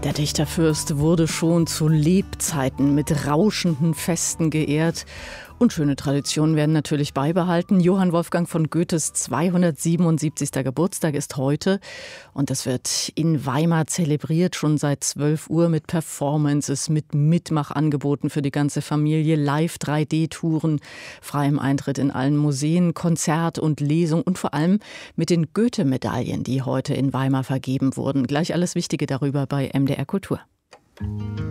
Der Dichterfürst wurde schon zu Lebzeiten mit rauschenden Festen geehrt. Und schöne Traditionen werden natürlich beibehalten. Johann Wolfgang von Goethes 277. Geburtstag ist heute. Und das wird in Weimar zelebriert, schon seit 12 Uhr mit Performances, mit Mitmachangeboten für die ganze Familie, Live-3D-Touren, freiem Eintritt in allen Museen, Konzert und Lesung und vor allem mit den Goethe-Medaillen, die heute in Weimar vergeben wurden. Gleich alles Wichtige darüber bei MDR Kultur.